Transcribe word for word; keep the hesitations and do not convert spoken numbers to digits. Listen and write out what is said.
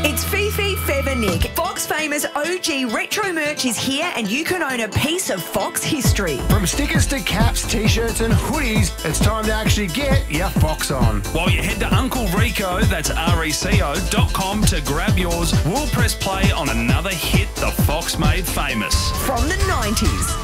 It's Fifi Feather Nick. Fox Famous O G retro merch is here and you can own a piece of Fox history. From stickers to caps, t-shirts and hoodies, it's time to actually get your Fox on. While you head to Uncle Rico, that's R E C O dot com to grab yours, we'll press play on another hit the Fox made famous. From the nineties.